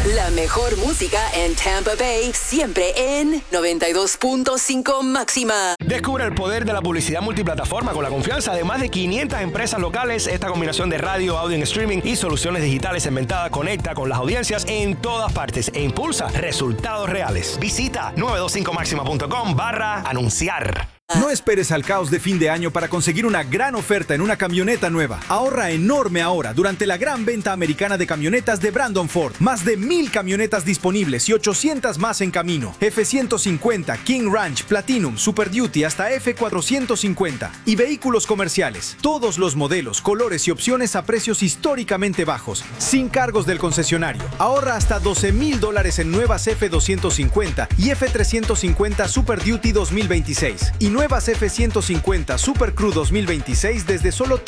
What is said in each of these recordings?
La mejor música en Tampa Bay, siempre en 92.5 máxima. Descubre el poder de la publicidad multiplataforma con la confianza de más de 500 empresas locales. Esta combinación de radio, audio en streaming y soluciones digitales inventadas conecta con las audiencias en todas partes e impulsa resultados reales. Visita 925maxima.com/anunciar. No esperes al caos de fin de año para conseguir una gran oferta en una camioneta nueva. Ahorra enorme ahora durante la gran venta americana de camionetas de Brandon Ford. Más de 1,000 camionetas disponibles y 800 más en camino. F-150, King Ranch, Platinum, Super Duty hasta F-450. Y vehículos comerciales. Todos los modelos, colores y opciones a precios históricamente bajos. Sin cargos del concesionario. Ahorra hasta $12,000 en nuevas F-250 y F-350 Super Duty 2026. Y nuevas F-150 Super Crew 2026 desde solo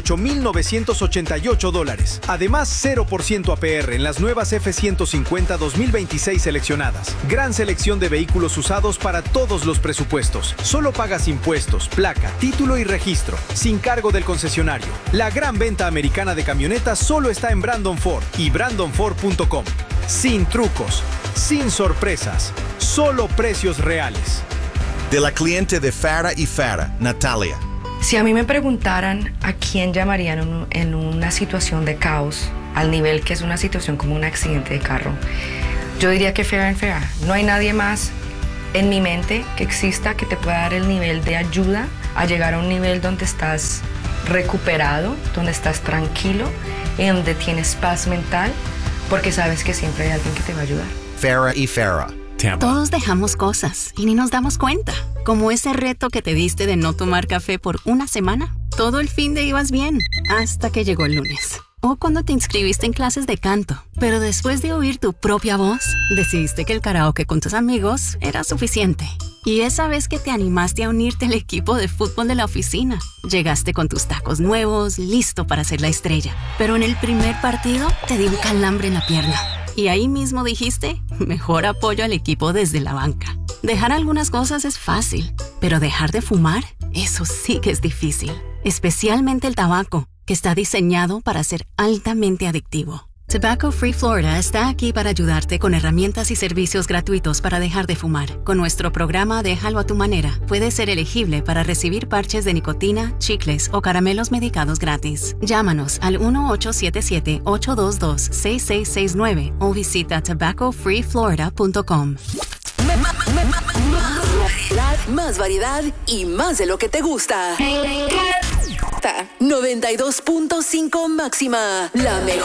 $38,988. Además, 0% APR en las nuevas F-150 2026 seleccionadas. Gran selección de vehículos usados para todos los presupuestos. Solo pagas impuestos, placa, título y registro, sin cargo del concesionario. La gran venta americana de camionetas solo está en Brandon Ford y brandonford.com. Sin trucos, sin sorpresas, solo precios reales. De la cliente de Farah y Farah, Natalia. Si a mí me preguntaran a quién llamarían en una situación de caos, al nivel que es una situación como un accidente de carro, yo diría que Farah y Farah. No hay nadie más en mi mente que exista que te pueda dar el nivel de ayuda a llegar a un nivel donde estás recuperado, donde estás tranquilo y donde tienes paz mental, porque sabes que siempre hay alguien que te va a ayudar. Farah y Farah. Tampa. Todos dejamos cosas y ni nos damos cuenta. Como ese reto que te diste de no tomar café por una semana. Todo el fin de ibas bien, hasta que llegó el lunes. O cuando te inscribiste en clases de canto. Pero después de oír tu propia voz, decidiste que el karaoke con tus amigos era suficiente. Y esa vez que te animaste a unirte al equipo de fútbol de la oficina, llegaste con tus tacos nuevos, listo para ser la estrella. Pero en el primer partido te dio un calambre en la pierna. Y ahí mismo dijiste, mejor apoyo al equipo desde la banca. Dejar algunas cosas es fácil, pero dejar de fumar, eso sí que es difícil. Especialmente el tabaco, que está diseñado para ser altamente adictivo. Tobacco Free Florida está aquí para ayudarte con herramientas y servicios gratuitos para dejar de fumar. Con nuestro programa Déjalo a tu manera, puedes ser elegible para recibir parches de nicotina, chicles o caramelos medicados gratis. Llámanos al 1-877-822-6669 o visita tobaccofreeflorida.com. Más variedad y más de lo que te gusta. 92.5 máxima. La mejor